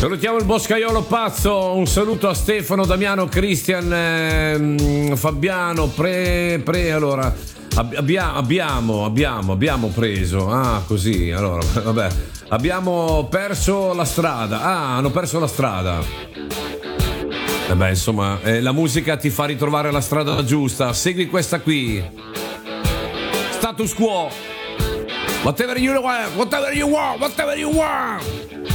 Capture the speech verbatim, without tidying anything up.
Salutiamo il boscaiolo pazzo, un saluto a Stefano, Damiano, Cristian, ehm, Fabiano, pre, pre allora ab- abbia- abbiamo, abbiamo, abbiamo preso, ah così, allora vabbè, abbiamo perso la strada, ah hanno perso la strada, e beh insomma eh, la musica ti fa ritrovare la strada giusta, segui questa qui, Status Quo, whatever you want, whatever you want, whatever you want.